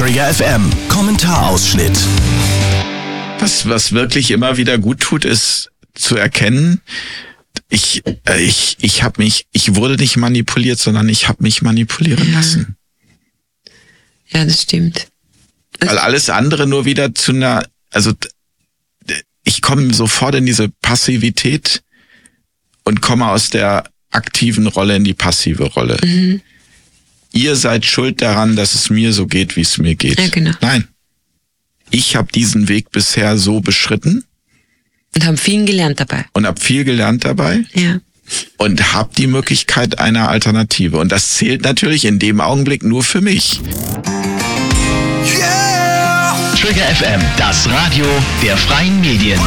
Trigger FM Kommentarausschnitt. Was wirklich immer wieder gut tut, ist zu erkennen, ich wurde nicht manipuliert, sondern ich habe mich manipulieren lassen. Ja, das stimmt. Weil alles andere nur wieder ich komme sofort in diese Passivität und komme aus der aktiven Rolle in die passive Rolle. Mhm. Ihr seid schuld daran, dass es mir so geht, wie es mir geht. Ja, genau. Nein. Ich habe diesen Weg bisher so beschritten. Und haben viel gelernt dabei. Ja. Und habe die Möglichkeit einer Alternative. Und das zählt natürlich in dem Augenblick nur für mich. Trigger FM, das Radio der freien Medien.